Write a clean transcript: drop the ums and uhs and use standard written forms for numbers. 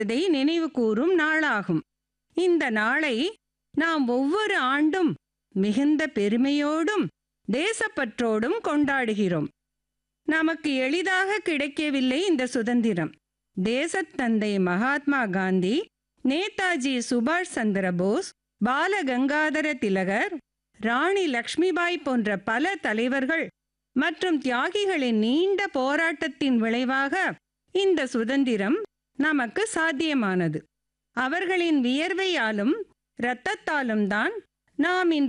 இதை நினைவு கூறும் நாளாகும். இந்த நாளை நாம் ஒவ்வொரு ஆண்டும் மிகுந்த பெருமையோடும் தேசப்பற்றோடும் கொண்டாடுகிறோம். நமக்கு எளிதாக கிடைக்கவில்லை இந்த சுதந்திரம். தேசத்தந்தை மகாத்மா காந்தி, நேதாஜி சுபாஷ் சந்திர போஸ், பால கங்காதர திலகர், ராணி லக்ஷ்மிபாய் போன்ற பல தலைவர்கள் மற்றும் தியாகிகளின் நீண்ட போராட்டத்தின் விளைவாக இந்த சுதந்திரம் நமக்கு சாத்தியமானது. அவர்களின் வியர்வையாலும் இரத்தத்தாலும் தான் நாம் இன்று